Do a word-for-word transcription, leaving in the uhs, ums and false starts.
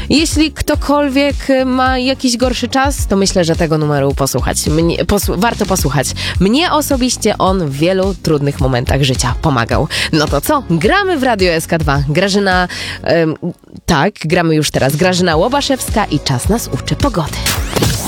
Jeśli ktokolwiek ma jakiś gorszy czas, to myślę, że tego numeru posłuchać. Mnie, posłu- warto posłuchać. Mnie osobiście on w wielu trudnych momentach życia pomagał. No to co? Gramy w Radio S K dwa. Grażyna... Ym, tak, gramy już teraz. Grażyna Łobaszewska i Czas nas uczy pogody.